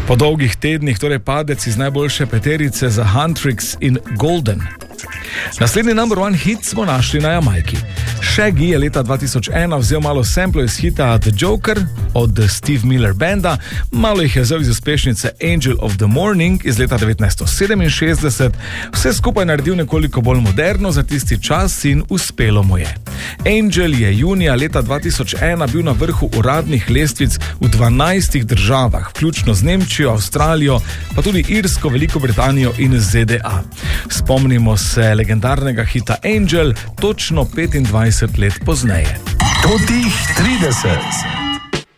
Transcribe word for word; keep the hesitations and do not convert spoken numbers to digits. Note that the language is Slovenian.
Po dolgih tednih torej padec iz najboljše peterice za Huntrix in Golden. Naslednji number one hit smo našli na Jamajki. Shaggy je leta dva tisoč ena vzel malo samplov iz hita The Joker od Steve Miller Banda, malo jih je vzel iz uspešnice Angel of the Morning iz leta devetnajststo sedeminšestdeset, vse skupaj naredil nekoliko bolj moderno za tisti čas in uspelo mu je. Angel je junija leta dva tisoč ena bil na vrhu uradnih lestvic v dvanajstih državah, vključno z Nemčijo, Avstralijo, pa tudi Irsko, Veliko Britanijo in Z D A. Spomnimo se legendarnega hita Angel točno petindvajset let pozneje. Totih trideset.